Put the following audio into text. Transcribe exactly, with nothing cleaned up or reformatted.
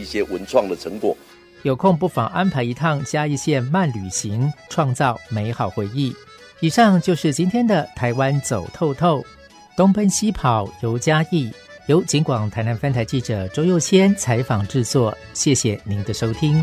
些文创的成果。 有空不妨安排一趟嘉义县慢旅行，创造美好回忆。以上就是今天的台湾走透透，东奔西跑游嘉义，由警广台南分台记者周佑谦采访制作。谢谢您的收听。